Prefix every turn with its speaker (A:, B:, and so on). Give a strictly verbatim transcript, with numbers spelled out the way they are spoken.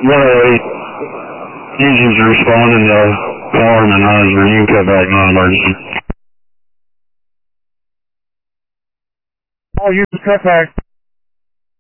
A: one oh eight. Engines are responding to farm and Osler. You can cut back non-emergency.
B: All use cut back.